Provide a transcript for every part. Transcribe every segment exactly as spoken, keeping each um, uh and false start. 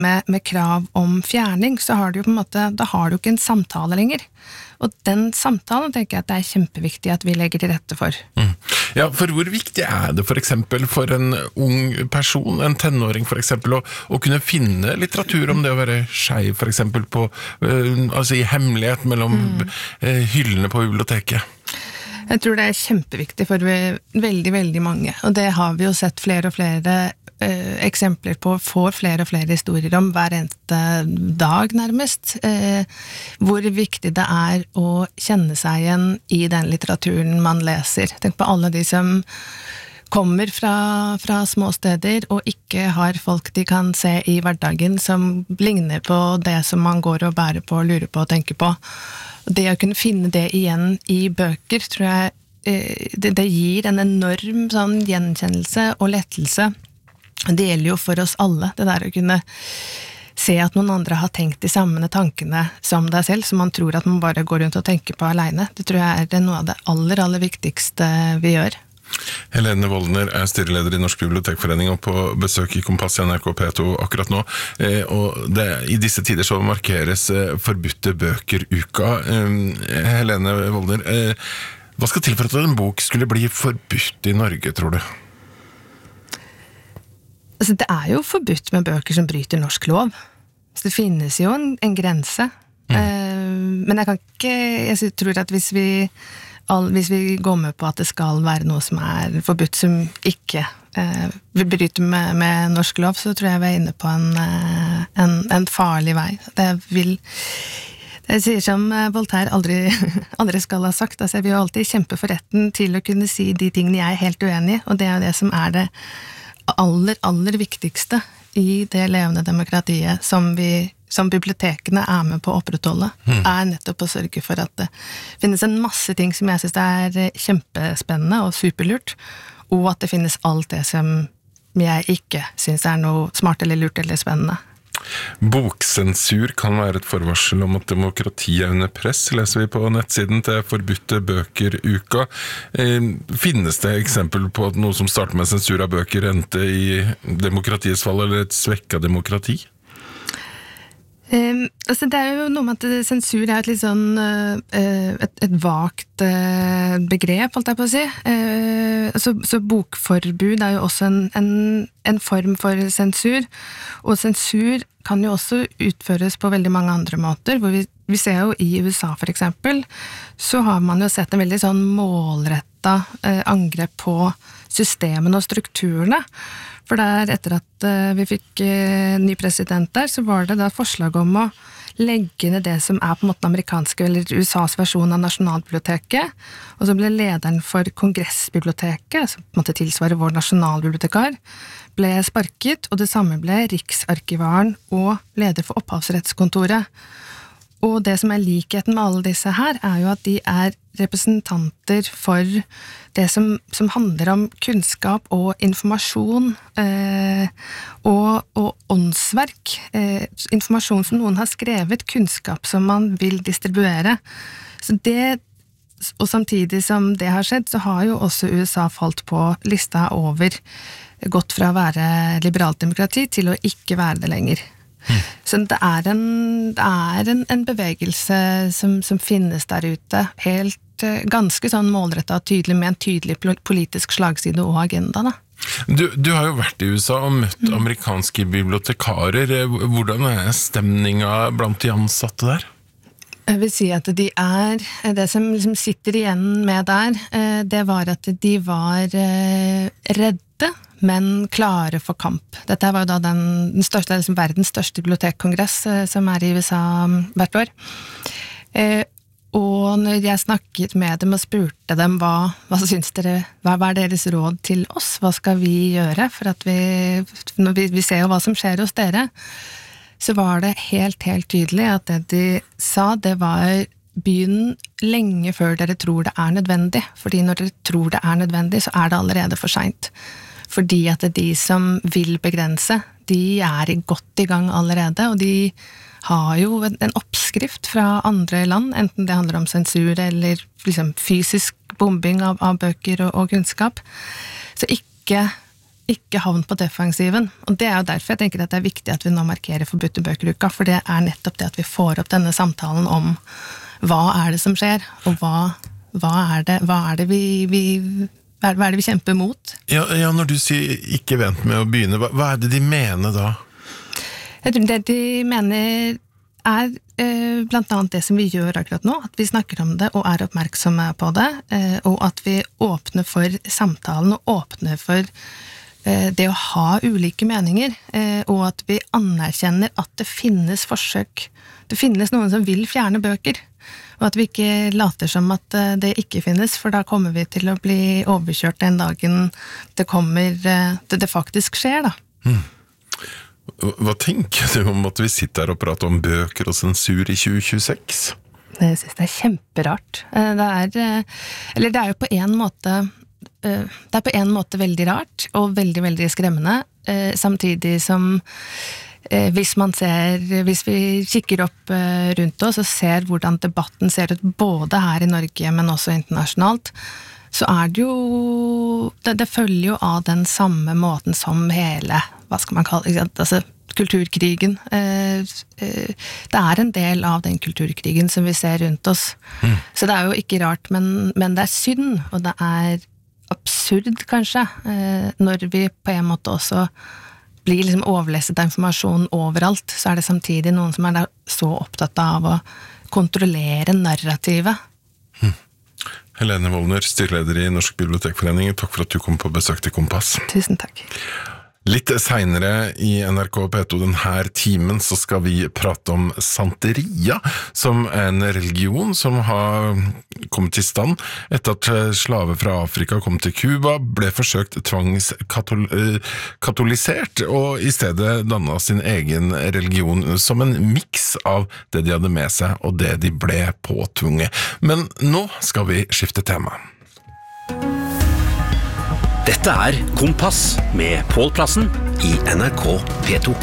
med, med krav om fjerning, så har du jo på en måte, da har du ikke en samtale lenger. Og den samtalen tenker jeg at det er kjempeviktig at vi legger til rette for. Mm. Ja, for hvor viktig er det for eksempel for en ung person, en tenåring for eksempel, å, å kunne finne litteratur om det å være skeiv for eksempel på, uh, altså i hemmelighet mellom mm. uh, hyllene på biblioteket? Jeg tror det er kjempeviktig for veldig, veldig mange, og det har vi jo sett flere og flere eh, eksempler på, får flere og flere historier om hver eneste dag nærmest, eh, hvor viktig det er å kjenne seg igjen i den litteraturen man leser. Tenk på alle de som kommer fra, fra små steder og ikke har folk de kan se i hverdagen som ligner på det som man går og bærer på, lurer på og tenker på. Det å kunne finne det igjen i bøker, tror jeg, det, det gir en enorm sånn gjenkjennelse og lettelse. Det gjelder jo for oss alle, det der å kunne se at noen andre har tenkt de samme tankene som deg selv, som man tror at man bare går rundt og tenker på alene. Det tror jeg er noe av det aller, aller viktigste vi gjør. Helene Woldner er styreleder i Norsk Bibliotekforening og på besøk i Kompass i N R K P to akkurat nå, eh, og det, i disse tider så markeres eh, forbudte bøker-uka. Eh, Helene Woldner, eh, hva skal til for at en bok skulle bli forbudt i Norge, tror du? Altså, det er jo forbudt med bøker som bryter norsk lov. Så det finnes jo en, en grense. Mm. Eh, men jeg kan ikke, jeg tror at hvis vi All, hvis vi går med på at det skal være noe som er forbudt, som ikke eh, vil bryte med, med norsk lov, så tror jeg vi er inne på en, eh, en, en farlig vei. Det vil, det sier som Voltaire aldri, aldri skal ha sagt, altså jeg vil jo alltid kjempe for retten til å kunne si de tingene jeg er helt uenig i, og det er jo det som er det aller, aller viktigste i det levende demokratiet som vi som bibliotekene er med på å opprettholde, mm. er nettopp å sørge for at det finnes en masse ting som jeg synes er kjempespennende og superlurt, og at det finnes alt det som jeg ikke synes er noe smart eller lurt eller spennende. Boksensur kan være et forvarsel om at demokrati er under press, leser vi på nettsiden til Forbudte bøker-uka. Eh, finnes det eksempel på at noe som starter med sensur av bøker endte i demokratiets fall, eller et svekket demokrati? Um, altså det er jo noe med at sensur er et litt sånn uh, et, et vagt uh, begrep, holdt jeg på å si. Uh, så, så bokforbud er jo også en, en, en form for sensur, og sensur kan jo også utføres på veldig mange andre måter, hvor vi, vi ser jo i U S A for eksempel, så har man jo sett en veldig sånn målrettet uh, angrep på systemene og strukturene. For der, etter at uh, vi fikk uh, ny president der, så var det da forslag om å legge ned det som er på en måte den amerikanske, eller U S A's versjon av Nasjonalbiblioteket, og så ble lederen for Kongressbiblioteket, som på en måte tilsvarer vår nasjonalbibliotekar, ble sparket, og det samme ble Riksarkivaren og leder for Opphavsrettskontoret. Og det som er likheten med alle disse her, er jo at de er representanter for det som, som handler om kunnskap og informasjon eh, og, og åndsverk. Eh, informasjon som noen har skrevet, kunnskap som man vil distribuere. Så det, og samtidig som det har skjedd, så har jo også U S A falt på lista over, gått fra å være liberalt demokrati til å ikke være det lenger. Mm. Så det er en, det er en, en bevegelse som, som finnes der ute, helt ganske sånn målrettet og tydelig, med en tydelig politisk slagside og agenda da. Du, du har jo vært i U S A og møtt mm. amerikanske bibliotekarer. Hvordan er stemningen blant de ansatte der? Jeg vil si at de er, det som liksom sitter igjen med der, det var at de var redde, men klare for kamp. Dette var jo da den, den største, liksom verdens største bibliotekkongress som er i U S A hvert år. Eh, og når jeg snakket med dem og spurte dem hva, hva synes dere, hva er deres råd til oss? Hva skal vi gjøre? For at vi, når vi, vi ser jo hva som skjer hos dere, så var det helt, helt tydelig at det de sa, det var begynn lenge før dere tror det er nødvendig. Fordi når dere tror det er nødvendig, så er det allerede for sent. Fordi at de som vil begrense, de er godt i gang allerede, og de har jo en oppskrift fra andre land, enten det handler om sensur eller liksom fysisk bombing av, av bøker og, og kunnskap. Så ikke, ikke havn på defensiven. Og det er jo derfor jeg tenker at det er viktig at vi nå markerer forbudte bøker-uka, for det er nettopp det at vi får opp denne samtalen om hva er det som skjer, og hva, hva, er, det, hva er det vi, vi hva er det vi kjemper mot? Ja, ja, når du sier ikke vent med å begynne, hva, hva er det de mener da? Jeg tror det de mener er eh, blant annet det som vi gjør akkurat nå, at vi snakker om det og er oppmerksomme på det, eh, og at vi åpner for samtalen og åpner for eh, det å ha ulike meninger, eh, og at vi anerkjenner at det finnes forsøk, det finnes noen som vil fjerne bøker, og at vi ikke later som at eh, det ikke finnes, for da kommer vi til å bli overkjørt den dagen det kommer, eh, det, det faktisk skjer da. Mm. Hva tenker du om at vi sitter her og prater om bøker og sensur i tjue tjueseks? Jeg synes det er kjemperart. Det er, eller det er jo på en måte, det er på en måte veldig rart, og veldig, veldig skremmende, samtidig som hvis man ser, hvis vi kikker opp rundt oss og ser hvordan debatten ser ut både her i Norge, men også internasjonalt, så er det jo, det, det følger jo av den samme måten som hele, hva skal man kalle det, altså kulturkrigen. Eh, eh, det er en del av den kulturkrigen som vi ser rundt oss. Mm. Så det er jo ikke rart, men, men det er synd, og det er absurd kanskje, eh, når vi på en måte også blir liksom overlesset av informasjon overalt, så er det samtidig noen som er der så opptatt av å kontrollere narrativet. Mm. Helene Wollner, styreleder i Norsk Bibliotekforening, takk for at du kom på besøk til Kompass. Tusen takk. Litt senere i N R K P to denne timen så skal vi prate om Santeria, som er en religion som har kommet til stand etter at slave fra Afrika kom til Cuba, ble forsøkt tvangskatolisert, og i stedet dannet sin egen religion som en mix av det de hadde med seg og det de ble påtvunget. Men nå skal vi skifte tema. Dette er Kompass med Pål Plassen i N R K P to.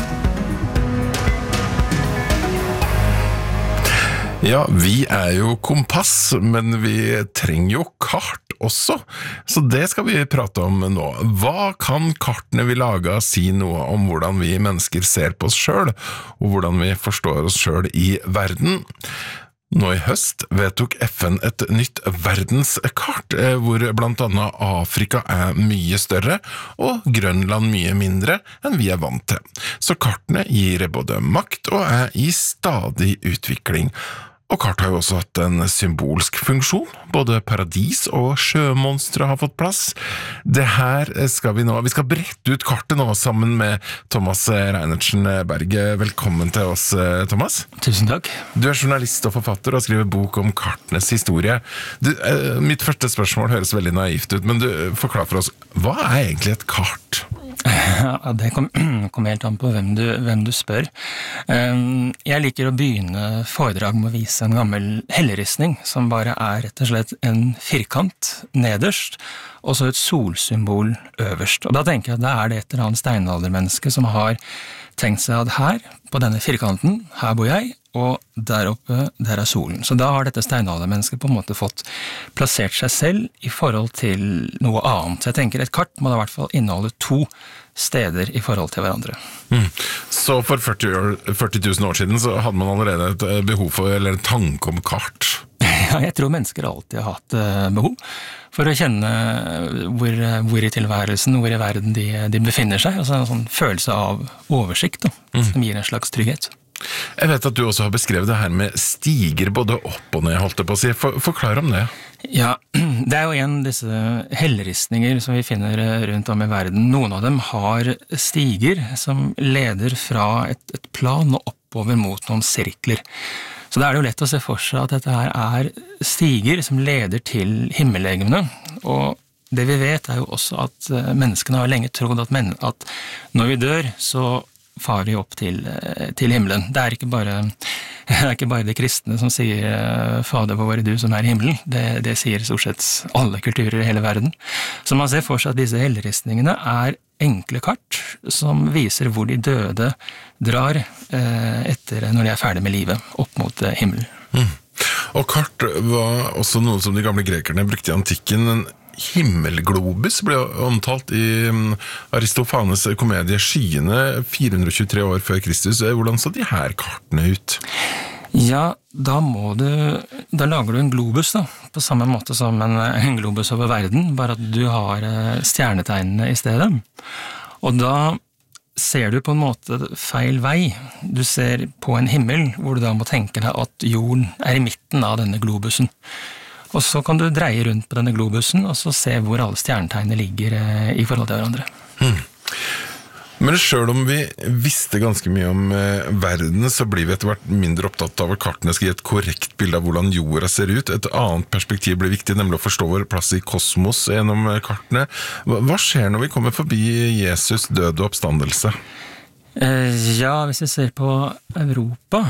Ja, vi er jo kompass, men vi trenger jo kart også, så det skal vi prate om nå. Hva kan kartene vi lager si noe om hvordan vi mennesker ser på oss selv, og hvordan vi forstår oss selv i verden? Nå i høst vedtok F N et nytt verdenskart, hvor blant annet Afrika er mye større, og Grønland mye mindre enn vi er vant til. Så kartene gir både makt og er i stadig utvikling. Og kart har jo også hatt en symbolsk funksjon. Både paradis og sjømonstre har fått plass. Det her skal vi nå, vi skal brette ut kartet nå sammen med Thomas Reinertsen Berge. Velkommen til oss, Thomas. Tusen takk. Du er journalist og forfatter og skriver bok om kartenes historie. Du, eh, mitt første spørsmål høres veldig naivt ut, men du, forklar for oss, hva er egentlig et kart? Ja, det kommer kom helt an på hvem du, hvem du spør. Jeg liker å begynne foredrag med å vise en gammel helleristning, som bare er rett og slett en firkant nederst, og så et solsymbol øverst. Og da tenker jeg at da er det et eller annet steinaldermenneske som har tenkt seg at her, på denne firkanten, her bor jeg, og der oppe, der er solen. Så da har dette steinaldermennesket på en måte fått plassert seg selv i forhold til noe annet. Så jeg tenker et kart må da i hvert fall inneholde to steder i forhold til hverandre. Mm. Så for førti tusen år siden så hadde man allerede et behov for, eller en tanke om kart? Ja, jeg tror mennesker alltid har hatt behov for å kjenne hvor, hvor i tilværelsen, hvor i verden de, de befinner seg. Altså en sånn følelse av oversikt da, mm. som gir en slags trygghet. Jeg vet at du også har beskrevet det her med stiger både opp og ned, holdt jeg på å si. For, forklar om det. Ja, det er jo en disse helleristninger som vi finner rundt om i verden. Noen av dem har stiger som leder fra et, et plan og oppover mot noen sirkler. Så da er det jo lett å se for seg at dette her er stiger som leder til himmellegemene, og det vi vet er jo også at menneskene har lenge trodd at, men, at når vi dør, så farer vi opp til, til himmelen. Det er ikke bare, det er ikke bare de kristne som sier «Fader vår, du som er i himmelen». Det, det sier stort sett alle kulturer i hele verden. Så man ser for seg at disse helleristningene er enkle kart som viser hvor de døde drar eh, etter når de er ferdig med livet, opp mot eh, himmelen. Mm. Og kart var også noe som de gamle grekerne brukte i antikken. himmelglobus ble omtalt i Aristofanes komedie Skyene fire hundre tjuetre år før Kristus. Hvordan så de her kartene ut? Ja, da må du, da lager du en globus da, på samme måte som en, en globus over verden, bare at du har stjernetegnene i stedet. Og da ser du på en måte feil vei. Du ser på en himmel, hvor du da må tenke deg at jorden er i midten av denne globusen. Og så kan du dreie rundt på denne globusen, og så se hvor alle stjernetegnene ligger i forhold til hverandre. Hmm. Men selv om vi visste ganske mye om eh, verden, så blir vi etter hvert mindre opptatt av at kartene skal gi et korrekt bilde av hvordan jorda ser ut. Et annet perspektiv blir viktig, nemlig å forstå vår plass i kosmos gjennom kartene. Hva, hva skjer når vi kommer forbi Jesus død og oppstandelse? Ja, hvis vi ser på Europa,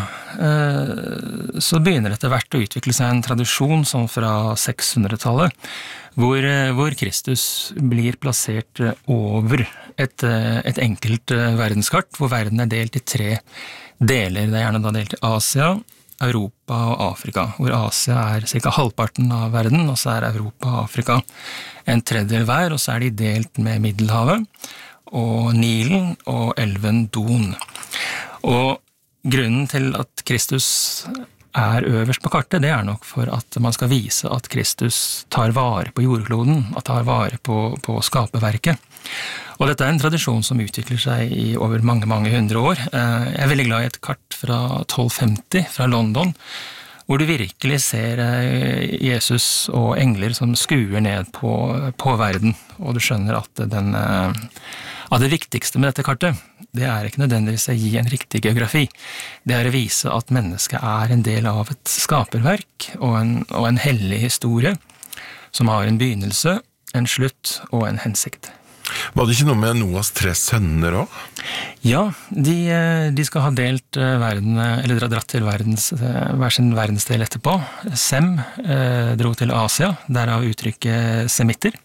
så begynner det etter hvert å utvikle seg en tradisjon sånn fra seks hundre-tallet, hvor, hvor Kristus blir plassert over et, et enkelt verdenskart, hvor verden er delt i tre deler. Det er gjerne da delt i Asia, Europa og Afrika, hvor Asia er cirka halvparten av verden, og så er Europa og Afrika en tredjedel hver, og så er de delt med Middelhavet, og Nilen og elven Don. Og grunnen til at Kristus er øverst på kartet, det er nok for at man skal vise at Kristus tar vare på jordkloden, at tar vare på, på skaperverket. Og dette er en tradisjon som utvikler seg i over mange, mange hundre år. Jeg er veldig glad i et kart fra tolv femti fra London, hvor du virkelig ser Jesus og engler som skuer ned på, på verden, og du skjønner at den... At det viktigste med dette kartet, det er ikke nødvendigvis å gi en riktig geografi. Det er å vise at mennesket er en del av et skaperverk og en, og en hellig historie som har en begynnelse, en slutt og en hensikt. Var det ikke noe med Noas tre sønner også? Ja, de, de skal ha delt verden, eller dratt til verdens, hver sin verdensdel etterpå. Sem eh, dro til Asia, derav uttrykket semitter.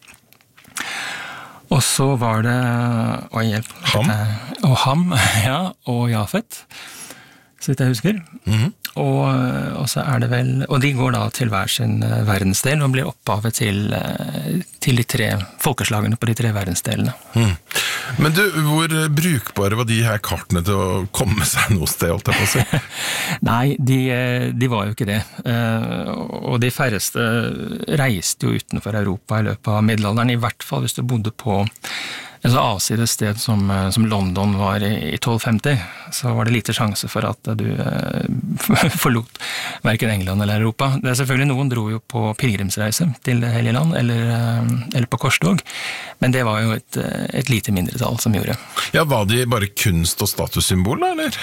Og så var det å hjelp, Ham? Og Ham, ja, og Jafet, så vidt jeg husker. Mm-hmm. og, og så er det vel, og de går da til hver sin verdensdel og blir opphavet til, til de tre folkeslagene på de tre verdensdelene. Mm. Men du, hvor brukbare var de her kartene til å komme seg noe sted, holdt jeg på å si? Nei, de, de var jo ikke det. Og de færreste reiste jo utenfor Europa i løpet av middelalderen, i hvert fall hvis du bodde på et så avsides sted som, som London var i, i tolv femti, så var det lite sjanse for at du eh, forlot hverken England eller Europa. Det er selvfølgelig noen dro jo på pilgrimsreise til det hellige land, eller, eh, eller på korstog, men det var jo et, et lite mindretall som gjorde. Ja, var de bare kunst- og statussymbol, eller?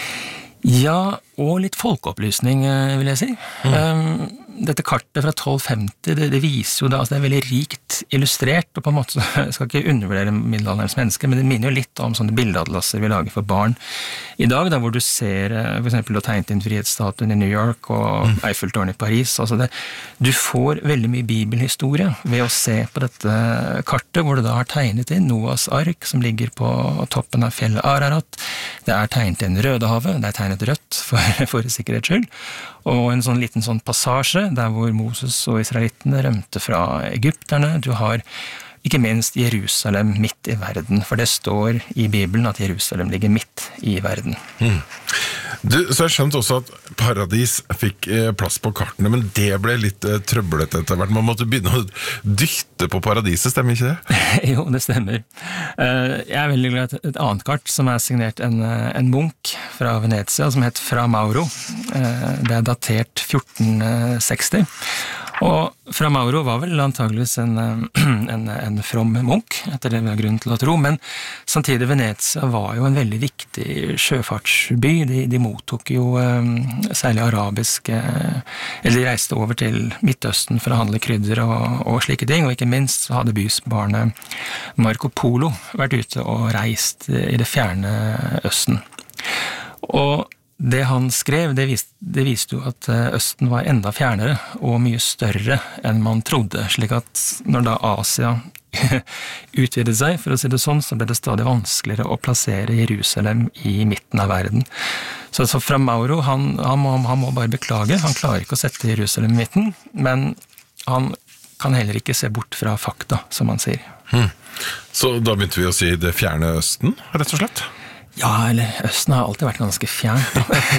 Ja, og litt folkeopplysning, vil jeg si. Mm. Um, dette kartet fra tolv femti, det, det viser jo da, altså det er veldig rikt illustrert, og på en måte, jeg skal ikke undervurdere middelalderens mennesker, men det minner jo litt om sånne bildeatlasser vi lager for barn i dag, der hvor du ser for eksempel å tegnet inn frihetsstatuen i New York og mm. Eiffeltårnet i Paris. Altså det, du får veldig mye bibelhistorie ved å se på dette kartet, hvor du da har tegnet inn Noas ark, som ligger på toppen av fjellet Ararat. Det er tegnet inn Rødehavet, det er tegnet rødt for, for sikkerhets skyld, og en sånn liten sånn passasje der hvor Moses og israelittene rømte fra egypterne. Du har ikke minst Jerusalem midt i verden, for det står i Bibelen at Jerusalem ligger midt i verden. Mm. Du, så jeg skjønte også at paradis fikk eh, plass på kartene, men det ble litt eh, trøblet etter hvert. Man måtte begynne å dytte på paradiset, stemmer ikke det? Jo, det stemmer. Uh, jeg er veldig glad i et annet kart som er signert en, en munk fra Venezia, som het Fra Mauro. Uh, det er datert fjorten seksti. Og Fra Mauro var vel antageligvis en, en, en from munk, etter det vi har grunn til å tro, men samtidig Venezia var jo en veldig viktig sjøfartsby. De, de mottok jo um, særlig arabisk, uh, eller de reiste over til Midtøsten for å handle krydder og, og slike ting, og ikke minst så hadde bysbarnet Marco Polo vært ute og reist i det fjerne Østen. Og det han skrev, det viste, det viste jo at Østen var enda fjernere og mye større enn man trodde, slik at når da Asia utvidet seg, for å si det sånn, så ble det stadig vanskeligere å plassere Jerusalem i midten av verden. Så, så Fra Mauro, han, han, må, han må bare beklage, han klarer ikke å sette Jerusalem i midten, men han kan heller ikke se bort fra fakta, som man sier. Hmm. Så da begynte vi å si det fjerne Østen, rett og slett? Ja, eller Østen har alltid vært ganske fjernt.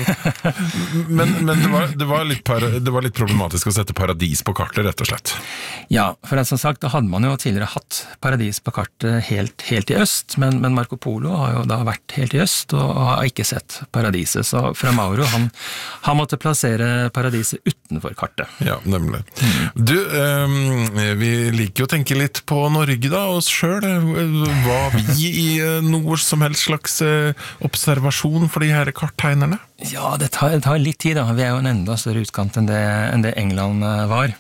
men men det, var, det, var litt para, det var litt problematisk å sette paradis på kartet, rett og slett. Ja, for som sagt, da hadde man jo tidligere hatt paradis på kartet helt, helt i øst, men, men Marco Polo har jo da vært helt i øst og har ikke sett paradiset, så fra Mauro, han, han måtte plassere paradiset utenfor kartet. Ja, nemlig. Mm. Du, eh, vi liker jo å tenke litt på Norge da, oss selv. Var vi i noe som helst slags observasjon for de her karttegnerne? Ja, det tar, det tar litt tid da. Vi er jo en enda større utkant enn det, enn det England var.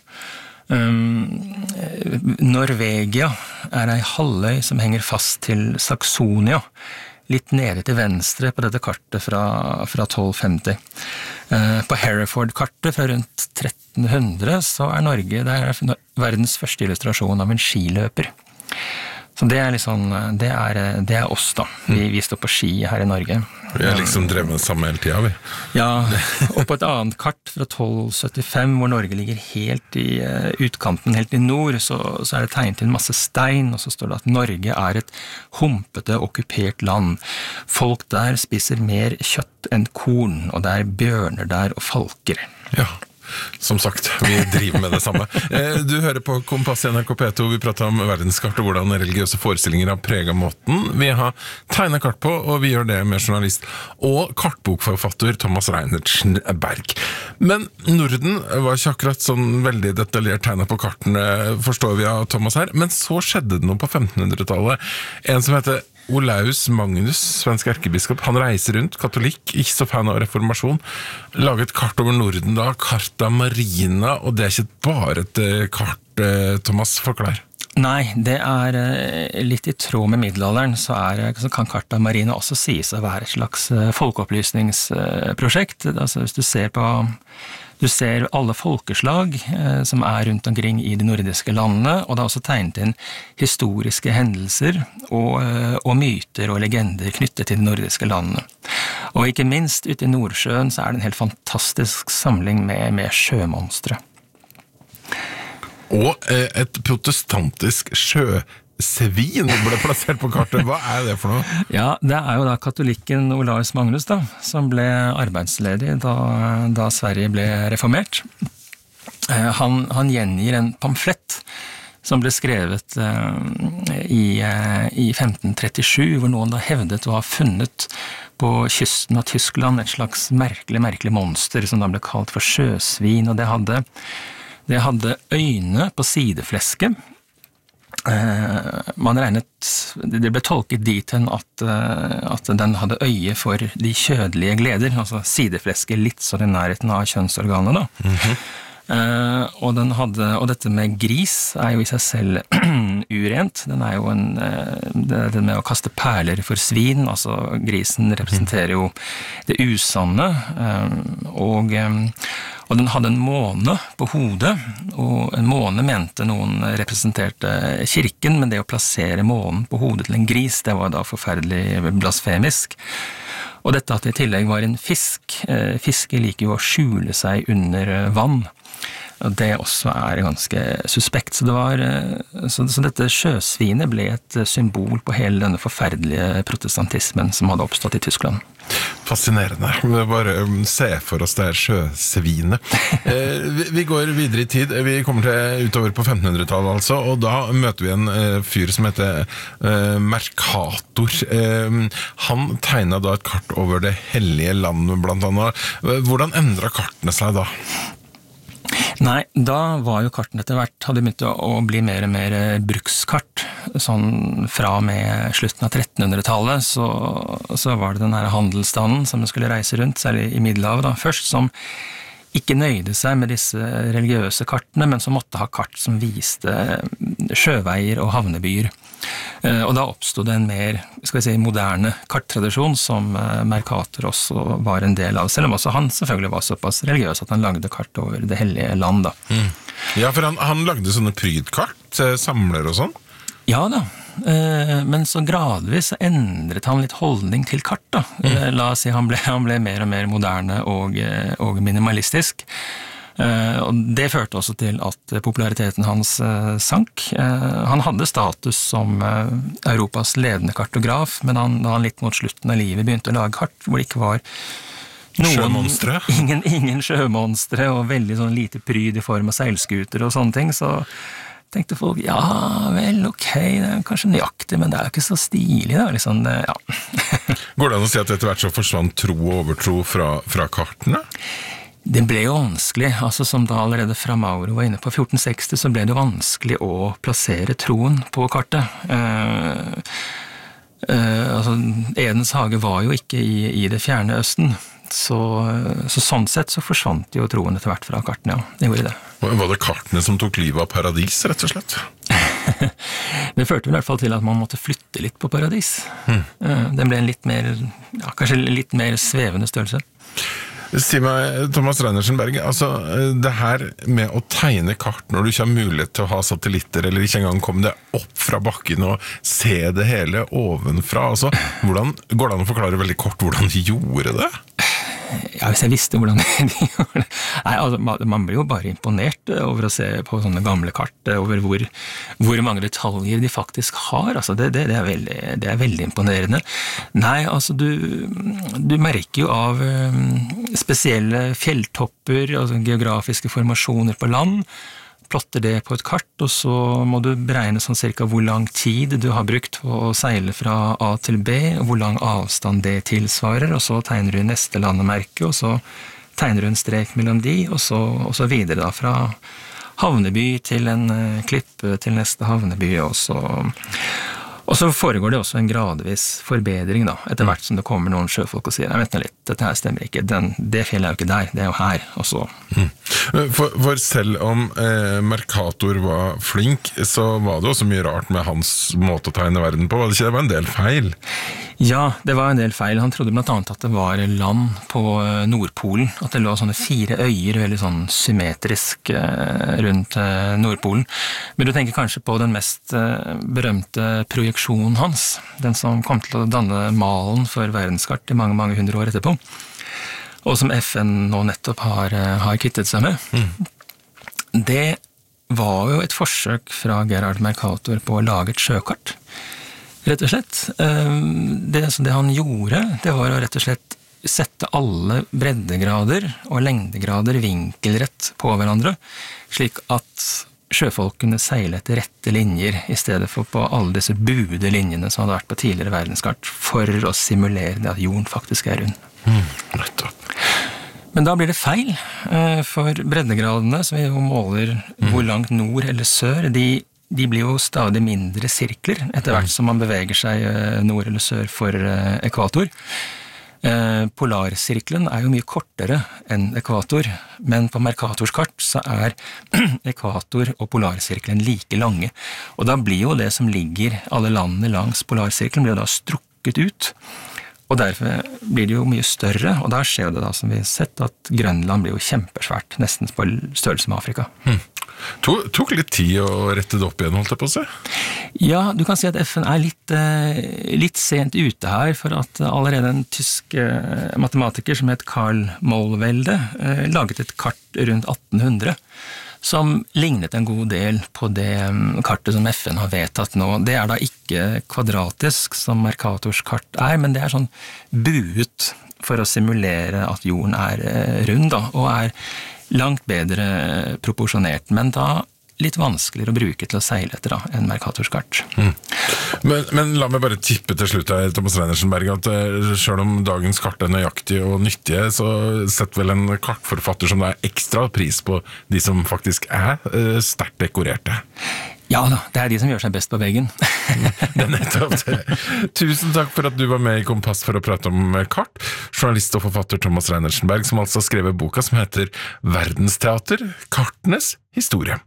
Um, Norvegia er ei halvøy som henger fast til Saxonia, litt nede til venstre på dette kartet fra, fra tolv femti. Uh, på Hereford-kartet fra rundt tretten hundre så er Norge det er verdens første illustrasjon av en skiløper. Så det er liksom, det er, det er oss da. Vi, vi står på ski her i Norge. Vi er liksom drevet sammen hele tiden, vi. Ja, og på et annet kart fra tolv syttifem, hvor Norge ligger helt i utkanten, helt i nord, så, så er det tegnet inn masse stein, og så står det at Norge er et humpete, okkupert land. Folk der spiser mer kjøtt enn korn, og det er bjørner der og falker. Ja. Som sagt, vi driver med det samme. Du hører på Kompass i N R K P to, vi prater om verdenskart og hvordan religiøse forestillinger har preget måten vi har tegnet kart på, og vi gjør det med journalist og kartbokforfatter Thomas Reinertsen Berg. Men Norden var ikke akkurat sånn veldig detaljert tegnet på kartene, forstår vi av Thomas her, men så skjedde det noe på femtenhundretallet. En som heter Olaus Magnus, svensk erkebiskop, han reiser rundt, katolikk, ikke så fan av reformasjon, laget et kart over Norden da, Carta Marina, og det er ikke bare et kart, Thomas, forklar. Nei, det er litt i tråd med middelalderen, så, er, så kan Carta Marina også sies å være et slags folkeopplysningsprosjekt. Altså hvis du ser på Du ser alle folkeslag eh, som er rundt omkring i de nordiske landene, og det er også tegnet inn historiske hendelser og, eh, og myter og legender knyttet til de nordiske landene. Og ikke minst ute i Nordsjøen så er det en helt fantastisk samling med, med sjømonstre. Og eh, et protestantisk sjø Svin ble plassert på kartet. Hva er det for noe? Ja, det er jo da katolikken Olaus Magnus da, som ble arbeidsledig da, da Sverige ble reformert. Eh, han, han gjengir en pamflett som ble skrevet eh, i, eh, i femten trettisju, hvor noen da hevdet å ha funnet på kysten av Tyskland et slags merkelig, merkelig monster som da ble kalt for sjøsvin, og det hadde, det hadde øyne på sideflesket. Uh, man regnet, det ble tolket dit hen at, uh, at den hadde øye for de kjødelige gleder, altså sideflesket litt så i nærheten av kjønnsorganet da. Mm-hmm. Uh, og, den hadde, og dette med gris er jo i seg selv urent. Den er jo en, uh, det, det med å kaste perler for svin, altså grisen representerer jo det usanne, uh, og, um, og den hadde en måne på hodet, og en måne mente noen representerte kirken, men det å plassere månen på hodet til en gris, det var da forferdelig blasfemisk. Og dette at det i tillegg var en fisk, uh, fisker liker jo å skjule seg under uh, vann, og det også er ganske suspekt. Så, det var, så, så dette sjøsvinet ble et symbol på hele denne forferdelige protestantismen som hadde oppstått i Tyskland. Fascinerende. Vi bare se for oss det her sjøsvinet. Eh, vi, vi går videre i tid. Vi kommer til utover på femtenhundretallet altså, og da møter vi en eh, fyr som heter eh, Mercator. Eh, han tegnet da et kart over det hellige landet blant annet. Hvordan endret kartene seg da? Nei, da var jo kartene etter hvert, hadde begynt å bli mer og mer brukskart. Sånn fra med slutten av trettenhundretallet, så, så var det den her handelsstanden som skulle reise rundt, særlig i Middelhavet da, først, som ikke nøyde seg med disse religiøse kartene, men som måtte ha kart som viste sjøveier og havnebyer. Og da oppstod det en mer, skal vi si, moderne karttradisjon som Mercator også var en del av, selv om også han selvfølgelig var såpass religiøs at han lagde kart over det hellige land da. Mm. Ja, for han, han lagde sånne prydkart, samler og sånn? Ja da, men så gradvis endret han litt holdning til kart da. Mm. La oss si han ble, han ble mer og mer moderne og, og minimalistisk. Og det førte også til at populariteten hans sank. Han hadde status som Europas ledende kartograf, men han, da han litt mot slutten av livet begynte å lage kart, hvor det ikke var noen, sjømonstre? Ingen, ingen sjømonstre, og veldig sånn lite pryd i form av seilskuter og sånne ting, så tenkte folk, ja vel, ok, det er kanskje nøyaktig, men det er jo ikke så stilig da, liksom, det, ja. Går det an å si at etter hvert så forsvant tro og overtro fra, fra kartene? Det ble jo vanskelig, altså som da allerede fra Mauro var inne på fjorten seksti, så ble det vanskelig å plassere troen på kartet. Uh, uh, altså, Edens hage var jo ikke i, i det fjerne østen, så, så sånn sett så forsvant jo troen etter hvert fra kartene, ja, det gjorde det. Var det kartene som tok livet av paradis, rett og slett? Det førte i hvert fall til at man måtte flytte litt på paradis. Mm. Den ble en litt mer, ja, kanskje litt mer svevende størrelse. Si meg, Thomas Reinertsen-Berg, altså det her med å tegne kart når du ikke har mulighet til å ha satellitter, eller ikke engang komme deg opp fra bakken og se det hele ovenfra, altså, hvordan, går det an å forklare veldig kort hvordan de gjorde det? Ja, hvis jeg visste hvordan de gjorde det. Nei, altså, man blir jo bare imponert over å se på sånne gamle kart, over hvor, hvor mange detaljer de faktisk har. Altså, det, det, det, er veldig, det er veldig imponerende. Nei, altså, du, du merker jo av spesielle fjelltopper, altså geografiske formasjoner på land, plotter det på et kart, og så må du beregne sånn cirka hvor lang tid du har brukt på å seile fra A til B, og hvor lang avstand det tilsvarer, og så tegner du neste landemerke, og så tegner du en strek mellom de, og så, og så videre da, fra havneby til en klippe til neste havneby, og så, og så foregår det også en gradvis forbedring da, etter hvert som det kommer noen sjøfolk og sier, jeg vet nå litt, dette her stemmer ikke, Den, det fjellet er jo ikke der, det er jo her, og så. Mm. For, for selv om eh, Mercator var flink, så var det også mye rart med hans måte å tegne verden på, var det ikke? Det var en del feil? Ja, det var en del feil. Han trodde blant annet at det var land på Nordpolen, at det lå sånne fire øyer veldig sånn symmetrisk eh, rundt eh, Nordpolen. Men du tenker kanskje på den mest eh, berømte projeksjonen hans, den som kom til å danne malen for verdenskart i mange, mange hundre år etterpå, og som F N nå nettopp har, har kvittet seg med. Mm. Det var jo et forsøk fra Gerhard Mercator på å lage et sjøkart, rett og slett. Det, det han gjorde, det var å rett og slett sette alle breddegrader og lengdegrader vinkelrett på hverandre, slik at sjøfolkene seile etter rette linjer, i stedet for på alle disse buede linjene som hadde vært på tidligere verdenskart, for å simulere det at jorden faktisk er rund. Mm, nettopp. Men da blir det feil, for breddegradene, som vi jo måler mm. hvor langt nord eller sør, de, de blir jo stadig mindre sirkler, etter hvert som man beveger seg nord eller sør for ekvator. Polarsirkelen er jo mye kortere enn ekvator, men på Mercators kart så er ekvator og polarsirkelen like lange, og da blir jo det som ligger alle landene langs polarsirkelen blir jo da strukket ut, og derfor blir det jo mye større, og da skjer det da som vi har sett at Grønland blir jo kjempesvært, nesten på størrelse med Afrika. Hmm. Tok, tok litt tid å rette det opp igjen, holdt jeg på å se? Ja, du kan si at F N er litt, litt sent ute her, for at allerede en tysk matematiker som het Carl Mollwelde laget et kart rundt atten hundre, som lignet en god del på det kartet som F N har vedtatt nå. Det er da ikke kvadratisk som Mercators kart er, men det er sånn buet for å simulere at jorden er rund da, og er langt bedre proporsjonert, men da litt vanskeligere å bruke til å seile etter da, enn Mercators kart. Mm. Men, men la meg bare tippe til slutt her, Thomas Reinertsen-Berg, at selv om dagens kart er nøyaktig og nyttige, så setter vel en kartforfatter som det er ekstra pris på de som faktisk er sterkt dekorerte. Ja da, det er de som gjør seg best på veggen. Det er nettopp det. Tusen takk for at du var med i Kompass for å prate om kart. Journalist og forfatter Thomas Reinertsen-Berg, som altså har skrevet boka som heter Verdensteater, kartenes historie.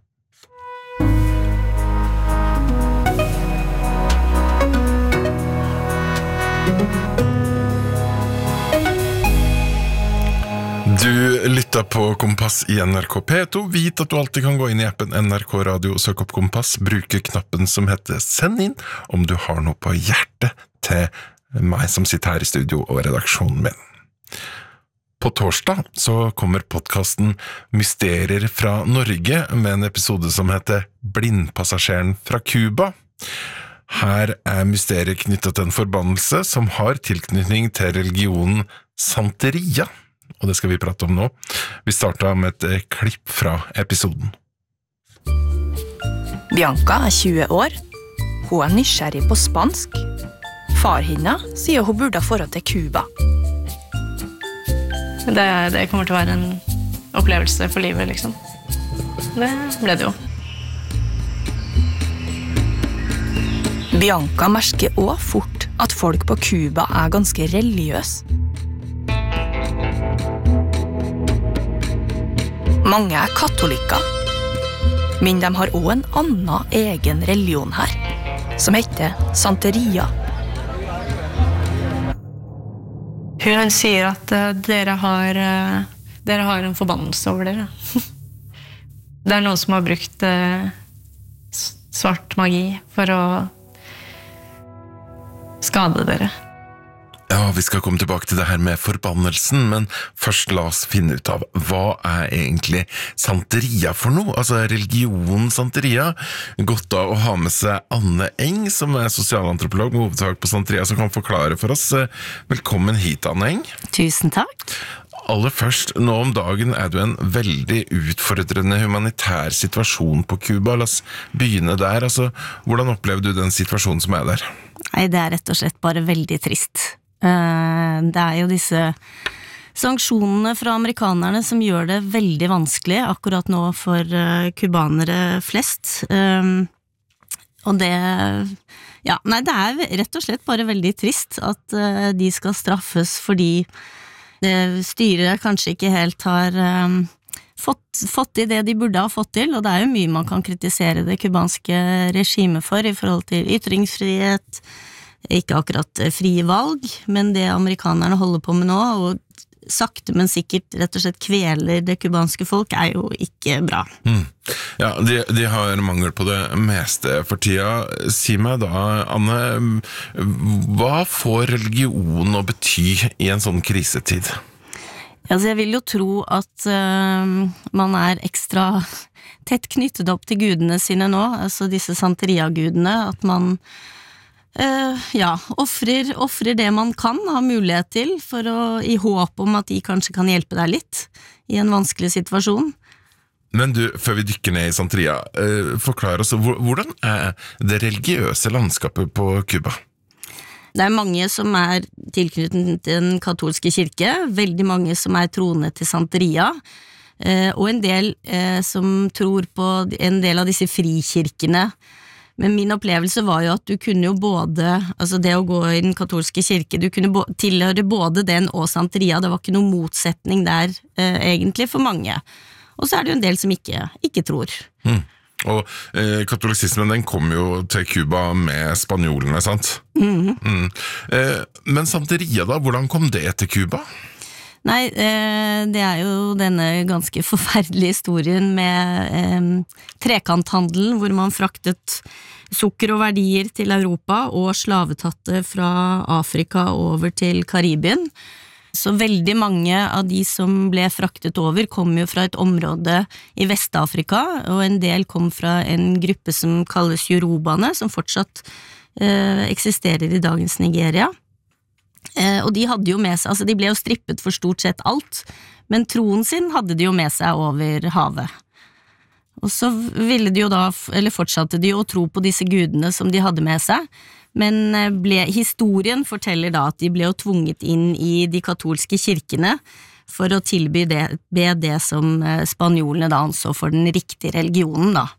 Du lytter på Kompass i N R K P to. Vit at du alltid kan gå inn i appen N R K Radio, søk opp Kompass, bruke knappen som heter Send inn, om du har noe på hjertet til meg som sitter her i studio og redaksjonen min. På torsdag så kommer podcasten Mysterier fra Norge med en episode som heter Blindpassasjeren fra Cuba. Her er mysteriet knyttet til en forbannelse som har tilknytning til religionen Santeria, og det skal vi prate om nå. Vi startet med et klipp fra episoden. Bianca er tjue år. Hun er nysgjerrig på spansk. Far henne sier hun burde ha forhold til Cuba. Det, det kommer til å være en opplevelse for livet, liksom. Det ble det jo. Bianca merker også fort at folk på Cuba er ganske religiøse. Mange er katolikker, men de har også en annen egen religion her, som heter Santeria. Hun sier at uh, dere, har, uh, dere har en forbannelse over dere. Det er noen som har brukt uh, svart magi for å skade dere. Ja, vi skal komme tilbake til det her med forbannelsen, men først la oss finne ut av hva er egentlig Santeria for noe? Altså religionen Santeria. Godt da å ha med seg Anne Eng, som er sosialantropolog med hovedsak på Santeria, som kan forklare for oss. Velkommen hit, Anne Eng. Tusen takk. Aller først, nå om dagen er du en veldig utfordrende humanitær situasjon på Cuba. La oss begynne der. Altså, hvordan opplever du den situasjonen som er der? Nei, det er rett og slett bare veldig trist. Det er jo disse sanksjonene fra amerikanerne som gjør det veldig vanskelig akkurat nå for kubanere flest. Og det, ja, nei, det er rett og slett bare veldig trist at de skal straffes fordi styret kanskje ikke helt har fått, fått i det de burde ha fått til, og det er jo mye man kan kritisere det kubanske regimet for i forhold til ytringsfrihet, ikke akkurat frie valg, men det amerikanerne holder på med nå, og sakte, men sikkert rett og slett kveler det kubanske folk, er jo ikke bra. Mm. Ja, de, de har mangel på det meste for tida. Si meg da, Anne, hva får religion å bety i en sånn krisetid? Altså, jeg vil jo tro at uh, man er ekstra tett knyttet opp til gudene sine nå, altså disse Santeria-gudene, at man Uh, ja, offrer, offrer det man kan ha mulighet til for å, i håp om at de kanskje kan hjelpe deg litt i en vanskelig situasjon. Men du, før vi dykker ned i Santeria, uh, forklar oss, hvordan er det religiøse landskapet på Cuba? Det er mange som er tilknyttet til den katolske kirke, veldig mange som er troende til Santeria, uh, og en del uh, som tror på en del av disse frikirkene. Men min opplevelse var jo at du kunne jo både, altså det å gå i den katolske kirke, du kunne tilhøre både den og Santeria, det var ikke noen motsetning der eh, egentlig for mange. Og så er det jo en del som ikke, ikke tror. Mm. Og eh, katolisismen den kom jo til Cuba med spanjolene, sant? Mm. Mm. Eh, men Santeria da, hvordan kom det til Cuba? Nei, eh, det er jo denne ganske forferdelige historien med eh, trekanthandelen, hvor man fraktet sukker og verdier til Europa og slavetatte fra Afrika over til Karibien. Så veldig mange av de som ble fraktet over kom jo fra et område i Vest-Afrika, og en del kom fra en gruppe som kalles Yorubane, som fortsatt eh, eksisterer i dagens Nigeria. Eh, og de hadde jo med seg, altså de ble jo strippet for stort sett alt, men troen sin hadde de jo med seg over havet. Og så ville de jo da, eller fortsatte de jo å tro på disse gudene som de hadde med seg, men ble, historien forteller da at de ble jo tvunget inn i de katolske kirkene for å tilby det, be det som spanjolene da anså for den riktige religionen da.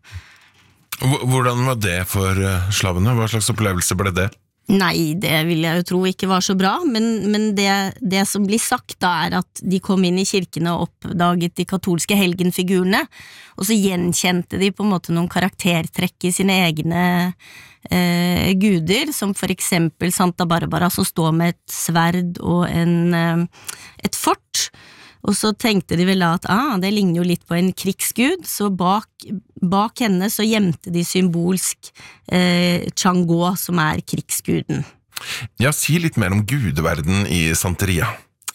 Hvordan var det for slavene? Hva slags opplevelse ble det? Nei, det vil jeg jo tro ikke var så bra, men, men det, det som blir sagt da er at de kom inn i kirkene og oppdaget de katolske helgenfigurene, og så gjenkjente de på en måte noen karaktertrekk i sine egne eh, guder, som for eksempel Santa Barbara som står med et sverd og en, eh, et fort, og så tenkte de vel da at ah, det ligner jo litt på en krigsgud, så bak, bak henne så gjemte de symbolsk eh, Chango, som er krigsguden. Ja, si litt mer om gudeverden i Santeria.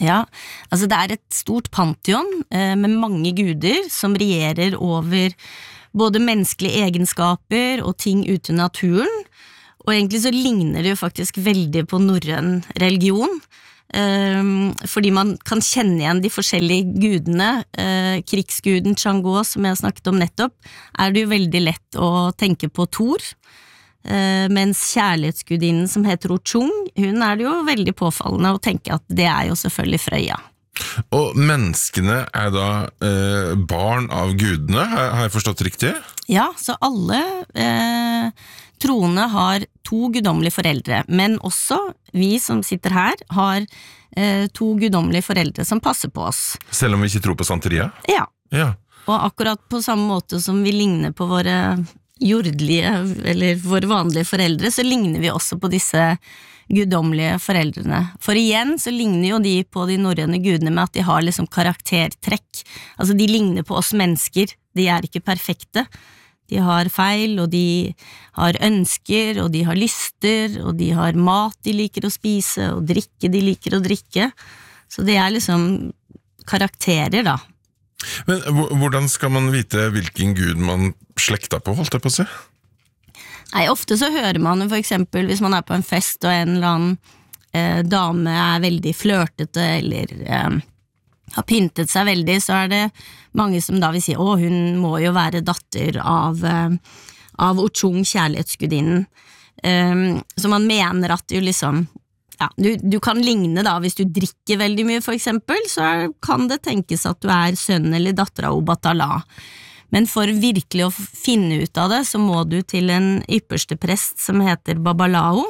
Ja, altså det er et stort pantheon eh, med mange guder som regjerer over både menneskelige egenskaper og ting ute i naturen, og egentlig så ligner det jo faktisk veldig på norrøn religion, eh, fordi man kan kjenne igjen de forskjellige gudene. Eh, krigsguden Chang'o, som jeg snakket om nettopp, er det jo veldig lett å tenke på Thor, Uh, mens kjærlighetsgudinnen som heter Ochung, hun er det jo veldig påfallende å tenke at det er jo selvfølgelig Frøya. Og menneskene er da eh, barn av gudene, har, har jeg forstått riktig? Ja, så alle eh, troende har to guddommelige foreldre, men også vi som sitter her har eh, to guddommelige foreldre som passer på oss. Selv om vi ikke tror på santeria? Ja, Ja. og akkurat på samme måte som vi ligner på våre jordlige, eller våre vanlige foreldre, så ligner vi også på disse guddommelige foreldrene. For igjen så ligner jo de på de norrøne gudene med at de har liksom karaktertrekk. Altså de ligner på oss mennesker, de er ikke perfekte. De har feil, og de har ønsker, og de har lyster, og de har mat de liker å spise, og drikke de liker å drikke. Så det er liksom karakterer da. Men hvordan skal man vite hvilken gud man slekta på, holdt jeg på å si? Nei, ofte så hører man for eksempel hvis man er på en fest og en eller annen eh, dame er veldig flørtete eller eh, har pyntet seg veldig, så er det mange som da vil si, å, hun må jo være datter av, eh, av Ochung, kjærlighetsgudinnen. Eh, så man mener at jo liksom Ja, du, du kan ligne da, hvis du drikker veldig mye for eksempel, så er, kan det tenkes at du er sønn eller datter av Obatala. Men for virkelig å finne ut av det, så må du til en ypperste prest som heter Babalao,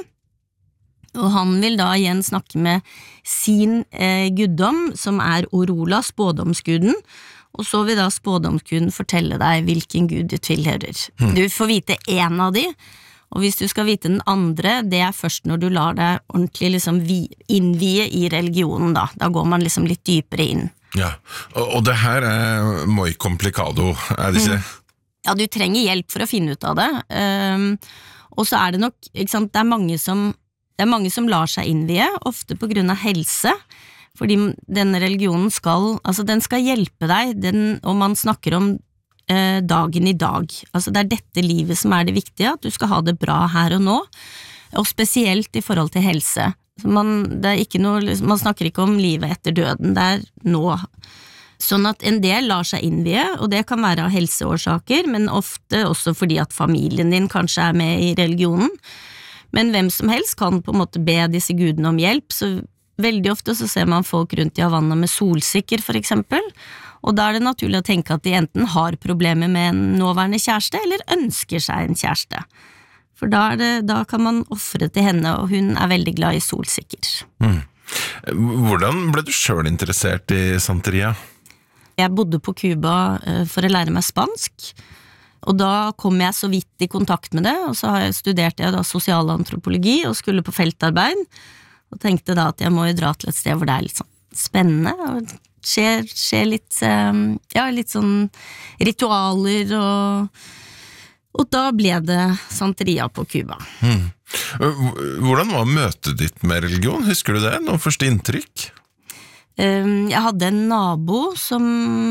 og han vil da igjen snakke med sin eh, guddom, som er Orula, spådomsguden, og så vil da spådomsguden fortelle deg hvilken gud du tilhører. Mm. Du får vite en av de, og hvis du skal vite den andre, det er først når du lar deg ordentlig liksom innvie i religionen da. Da går man liksom litt dypere inn. Ja, og, og det her er muy complicado, er det ikke? Mm. Ja, du trenger hjelp for å finne ut av det. Um, og så er det nok, ikke sant, det er mange som, det er mange som lar seg innvie, ofte på grunn av helse, fordi denne religionen skal, altså den skal hjelpe deg, den, og man snakker om dagen i dag. Altså det er dette livet som er det viktige, at du skal ha det bra her og nå, og spesielt i forhold til helse. Man, det er ikke noe, man snakker ikke om livet etter døden, det er nå. Sånn at en del lar seg innvie, og det kan være av helseårsaker, men ofte også fordi at familien din kanskje er med i religionen. Men hvem som helst kan på en måte be disse gudene om hjelp, så veldig ofte så ser man folk rundt i Havanna med solsikker for eksempel, og da er det naturlig å tenke at de enten har problemer med en nåværende kjæreste, eller ønsker seg en kjæreste. For da, er det, da kan man offre til henne, og hun er veldig glad i solsikker. Mm. Hvordan ble du selv interessert i santeria? Jeg bodde på Cuba for å lære meg spansk, og da kom jeg så vidt i kontakt med det, og så studerte jeg da sosialantropologi og skulle på feltarbeid, og tenkte da at jeg må jo dra til et sted hvor det er litt sånn spennende, og skjer, skjer litt, ja, litt sånn ritualer, og, og da ble det santeria på Cuba. Hmm. Hvordan var møtet ditt med religion? Husker du det? Noen første inntrykk? Jeg hadde en nabo som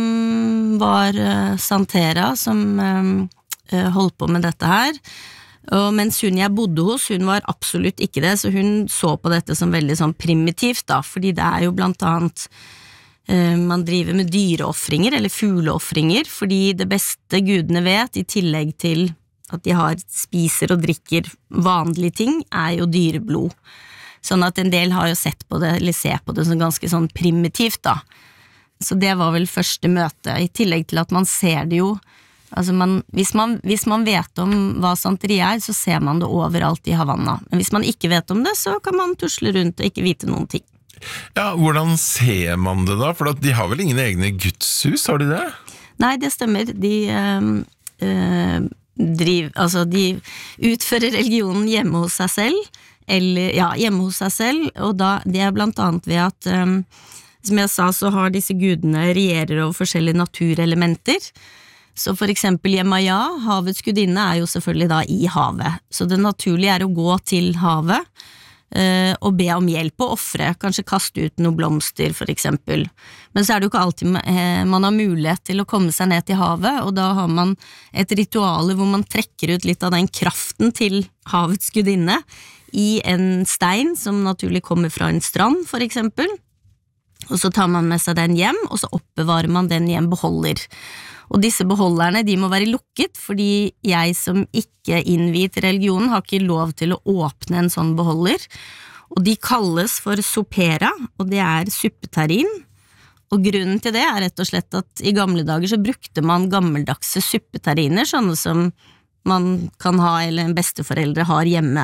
var santera, som holdt på med dette her, og mens hun jeg bodde hos, hun var absolutt ikke det, så hun så på dette som veldig sånn primitivt da, fordi det er jo blant annet man driver med dyreoffringer eller fugleoffringer, fordi det beste gudene vet, i tillegg til at de har spiser og drikker vanlige ting, er jo dyreblod. Sånn at en del har jo sett på det, eller ser på det som ganske sånn primitivt da. Så det var vel første møte, i tillegg til at man ser det jo, altså man, hvis, man, hvis man vet om hva santeri er, så ser man det overalt i Havanna. Men hvis man ikke vet om det, så kan man tusle rundt og ikke vite noen ting. Ja, hvordan ser man det da? For de har vel ingen egne gudshus, har de det? Nei, det stemmer. De, øh, øh, driv, altså de utfører religionen hjemme hos seg selv, eller, ja, hjemme hos seg selv, og da, det er blant annet ved at, øh, som jeg sa, så har disse gudene regjerer over forskjellige naturelementer. Så for eksempel Yemaya, havets gudinne, er jo selvfølgelig da i havet. Så det naturlige er å gå til havet, eh, og be om hjelp og offre, kanskje kaste ut noen blomster for eksempel. Men så er det jo ikke alltid eh, man har mulighet til å komme seg ned til havet, og da har man et ritual hvor man trekker ut litt av den kraften til havets gudinne i en stein som naturlig kommer fra en strand for eksempel, og så tar man med seg den hjem, og så oppbevarer man den i en beholder. Og disse beholderne, de må være lukket, fordi jeg som ikke innviet religionen har ikke lov til å åpne en sånn beholder. Og de kalles for sopera, og det er suppeterrin. Og grunnen til det er rett og slett at i gamle dager så brukte man gammeldagse suppeterriner, sånne som man kan ha, eller en besteforeldre har hjemme.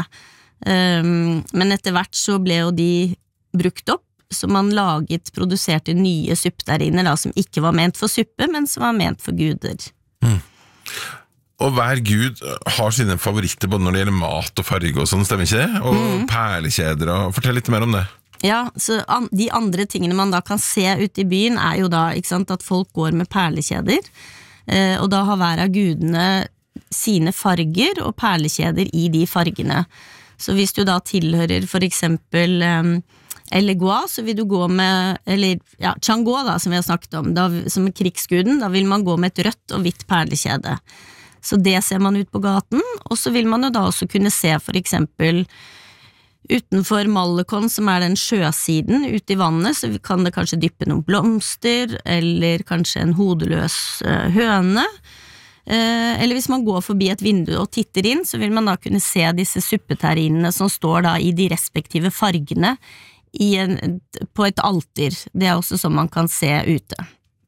Um, men etter hvert så ble jo de brukt opp, så man laget, produserte nye suppeterriner da, som ikke var ment for suppe, men som var ment for guder. Mm. Og hver gud har sine favoritter både når det gjelder mat og farge og sånn, stemmer ikke det? Og mm. perlekjeder, og fortell litt mer om det. Ja, så an, de andre tingene man da kan se ute i byen er jo da, ikke sant, at folk går med perlekjeder, eh, og da har hver av gudene sine farger og perlekjeder i de fargene. Så hvis du da tilhører for eksempel eh, Elegua, så vil du gå med, eller ja, Chango da, som vi har snakket om, da, som er krigsguden, da vil man gå med et rødt og hvitt perlekjede. Så det ser man ut på gaten, og så vil man jo da også kunne se for eksempel utenfor Malekon, som er den sjøsiden ute i vannet, så kan det kanskje dyppe noen blomster, eller kanskje en hodeløs uh, høne, uh, eller hvis man går forbi et vindu og titter inn, så vil man da kunne se disse suppeterrinene som står da i de respektive fargene i en, på et alter. Det er også som man kan se ute.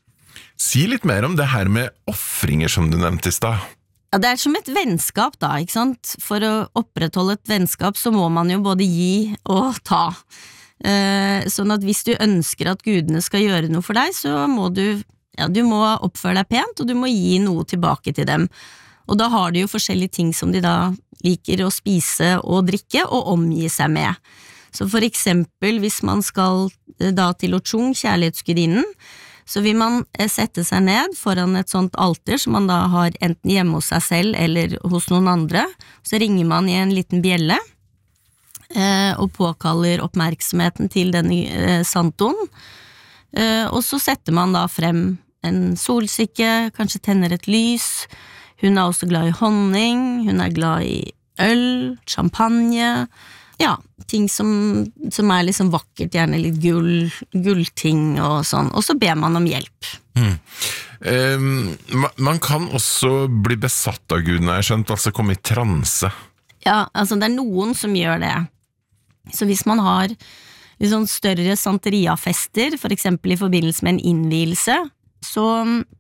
Si litt mer om det her med offringer som du nevnte i sted. Ja, det er som et vennskap da, ikke sant? For å opprettholde et vennskap så må man jo både gi og ta. Eh, sånn at hvis du ønsker at gudene skal gjøre noe for deg, så må du, ja, du må oppføre deg pent, og du må gi noe tilbake til dem. Og da har de jo forskjellige ting som de da liker å spise og drikke og omgi seg med. Så for eksempel hvis man skal da til Ochung, kjærlighetsgudinnen, så vil man sette seg ned foran et sånt alter som man da har enten hjemme hos seg selv eller hos noen andre. Så ringer man i en liten bjelle eh, og påkaller oppmerksomheten til denne eh, santoen. Eh, og så setter man da frem en solsikke, kanskje tenner et lys. Hun er også glad i honning, hun er glad i øl, champagne. Ja, ting som, som er liksom vakkert, gjerne litt gull, gullting og sånn, og så ber man om hjelp. Mm. Um, man kan også bli besatt av gudene, jeg skjønt, altså komme i transe. Ja, altså det er noen som gjør det. Så hvis man har liksom større santeria-fester, for eksempel i forbindelse med en innvielse, så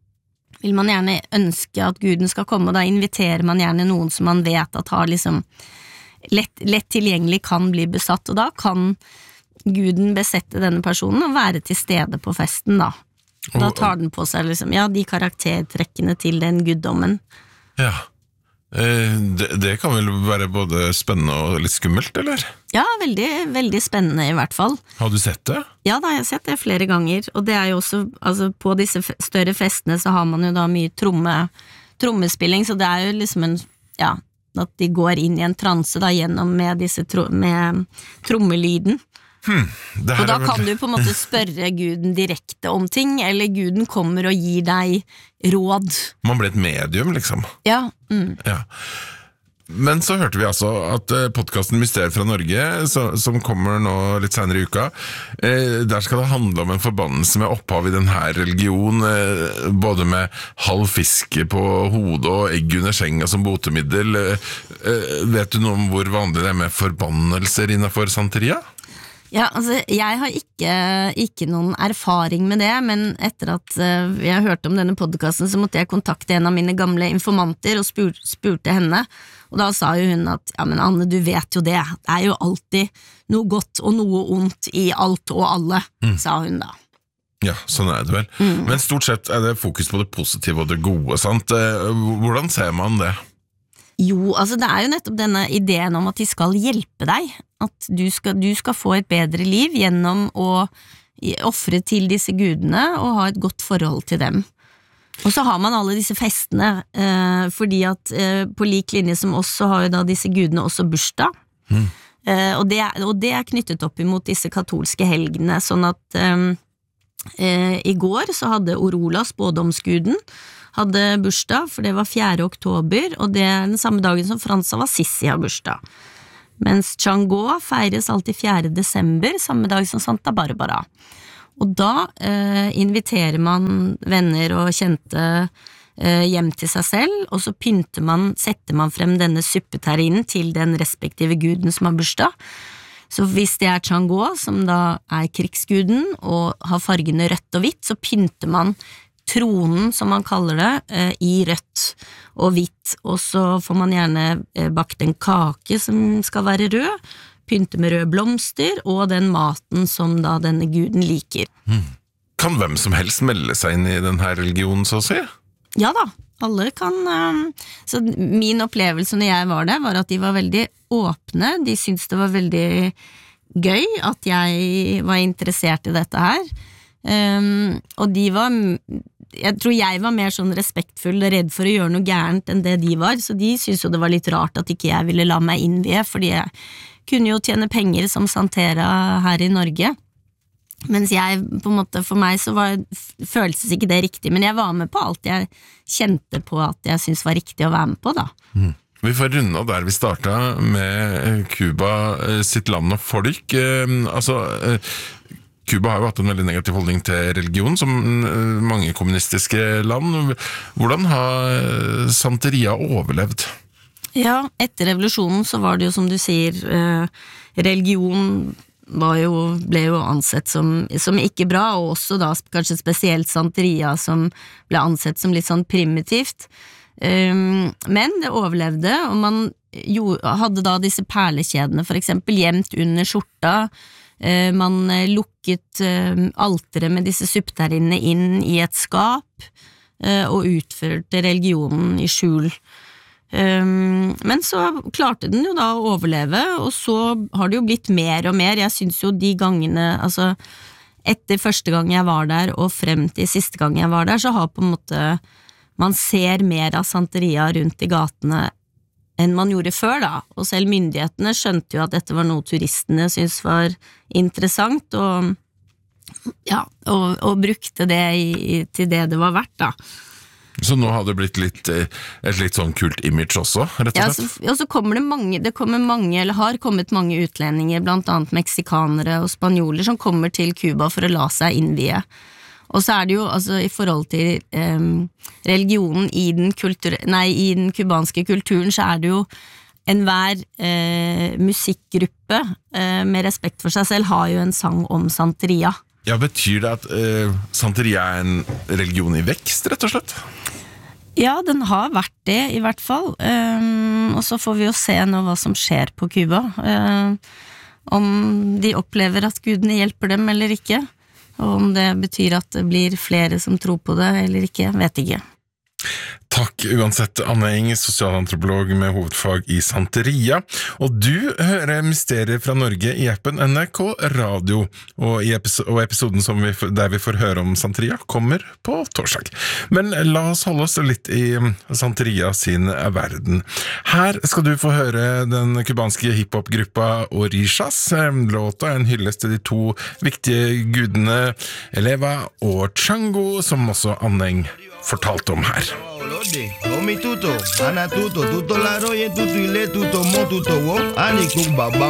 vil man gjerne ønske at guden skal komme, og da inviterer man gjerne noen som man vet at har liksom Lett, lett tilgjengelig kan bli besatt, og da kan guden besette denne personen og være til stede på festen da. Da tar den på seg liksom, ja, de karaktertrekkene til den guddommen. Ja, det, det kan vel være både spennende og litt skummelt, eller? Ja, veldig, veldig spennende i hvert fall. Har du sett det? Ja, da har jeg sett det flere ganger, og det er jo også, altså på disse større festene så har man jo da mye tromme, trommespilling, så det er jo liksom en, ja, at de går inn i en transe da gjennom med disse tro, med trommelyden. Hmm, og da kan du på en måte spørre guden direkte om ting, eller guden kommer og gir deg råd. Man ble et medium, liksom. Ja. Mm. Ja. Men så hørte vi altså at podcasten Mysterier fra Norge, så, som kommer nå litt senere i uka, eh, der skal det handle om en forbannelse med opphav i denne religion, eh, både med halv fiske på hodet og egg under senga som botemiddel. Eh, eh, vet du noe om hvor vanlig det er med forbannelser innenfor santeria? Ja, altså, jeg har ikke, ikke noen erfaring med det, men etter at uh, jeg hørte om denne podcasten, så måtte jeg kontakte en av mine gamle informanter og spur, spurte henne, og da sa jo hun at, ja, men Anne, du vet jo det, det er jo alltid noe godt og noe ondt i alt og alle, mm. sa hun da. Ja, sånn er det vel. Mm. Men stort sett er det fokus på det positive og det gode, sant? Hvordan ser man det? Jo, altså det er jo nettopp denne ideen om at de skal hjelpe deg, at du skal, du skal få et bedre liv gjennom å offre til disse gudene og ha et godt forhold til dem. Og så har man alle disse festene, eh, fordi at eh, på lik linje som oss så har jo da disse gudene også bursdag. Mm. Eh, og, det, og det er knyttet opp imot disse katolske helgene, sånn at um, eh, i går så hadde Orula, spådomsguden, hadde bursdag, for det var fjerde oktober, og det er den samme dagen som Frans av Assisi har bursdag. Mens Chango feires alltid fjerde desember, samme dag som Santa Barbara. Og da eh, inviterer man venner og kjente eh, hjem til seg selv, og så pynter man, setter man frem denne suppeterrinen til den respektive guden som har bursdag. Så hvis det er Chango, som da er krigsguden, og har fargene rødt og hvitt, så pynter man tronen, som man kaller det, eh, i rødt og hvitt, og så får man gjerne eh, bakt en kake som skal være rød, pynte med røde blomster, og den maten som da denne guden liker. Mm. Kan hvem som helst melde seg inn i denne religionen, så å si? Ja da, alle kan. Um, så min opplevelse når jeg var der, var at de var veldig åpne, de syntes det var veldig gøy at jeg var interessert i dette her, um, og de var, jeg tror jeg var mer sånn respektfull og redd for å gjøre noe gærent enn det de var, så de syntes jo det var litt rart at ikke jeg ville la meg innvie, fordi jeg kunne jo tjene penger som Santera her i Norge, mens jeg på en måte, for meg så var, føltes ikke det riktig, men jeg var med på alt jeg kjente på at jeg syntes var riktig å være med på da. Mm. Vi får runde der vi startet med Cuba sitt land og folk, eh, altså Cuba har jo hatt en veldig negativ holdning til religion, som mange kommunistiske land. Hvordan har Santeria overlevd? Ja, etter revolusjonen så var det jo som du sier, eh, religion var jo, ble jo ansett som, som ikke bra, og også da kanskje spesielt Santeria som ble ansett som litt sånn primitivt. Um, men det overlevde, og man jo, hadde da disse perlekjedene for eksempel gjemt under skjorta, uh, man lukket uh, alteret med disse suppterrinnene inn i et skap, uh, og utførte religionen i skjul. Um, men så klarte den jo da å overleve, og så har det jo blitt mer og mer. Jeg synes jo de gangene, altså etter første gang jeg var der og frem til siste gang jeg var der, så har på en måte man ser mer av Santeria rundt i gatene enn man gjorde før da, og selv myndighetene skjønte jo at dette var noe turistene syntes var interessant, og ja, og, og brukte det i, til det det var verdt da. Så nå har det blitt litt, et litt sånn kult image også, rett og slett? Ja, så, og så kommer det mange, det kommer mange, eller har kommet mange utlendinger, blant annet meksikanere og spanjoler, som kommer til Cuba for å la seg innvie. Og så er det jo, altså i forhold til um, religionen i den, kultur, nei, i den kubanske kulturen, så er det jo enhver eh, musikkgruppe eh, med respekt for seg selv har jo en sang om Santeria. Ja, betyr det at eh, Santeria er en religion i vekst, rett og slett? Ja, den har vært det, i hvert fall. Um, og så får vi jo se nå hva som skjer på Cuba. Um, om de opplever at gudene hjelper dem eller ikke. Og om det betyr at det blir flere som tror på det eller ikke, vet ikke. Takk uansett, Anne Eng, sosialantropolog med hovedfag i Santeria. Og du hører Mysterier fra Norge i appen N R K Radio, og, i episo- og episoden som vi, der vi får høre om Santeria kommer på torsdag. Men la oss holde oss litt i Santeria sin verden. Her skal du få høre den kubanske hiphop-gruppa Orishas. Låta er en hyllest til de to viktige gudene Eleva og Chango, som også Anne Eng fortalte om her. Omi tuto, ana tuto, tuto la roye, tuto ile, tuto mo, tuto wo, ani kuk baba.